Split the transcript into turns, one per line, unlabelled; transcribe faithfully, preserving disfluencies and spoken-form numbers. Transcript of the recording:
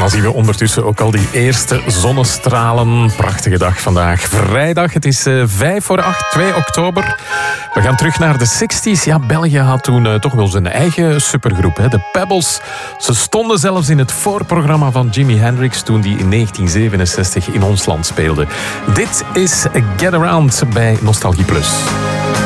dan zien we ondertussen ook al die eerste zonnestralen. Prachtige dag vandaag. Vrijdag, het is uh, vijf voor acht, twee oktober. We gaan terug naar de zestig's. Ja, België had toen uh, toch wel zijn eigen supergroep, hè, de Pebbles. Ze stonden zelfs in het voorprogramma van Jimi Hendrix toen die in negentien zevenenzestig in ons land speelde. Dit is Get Around bij Nostalgie Plus.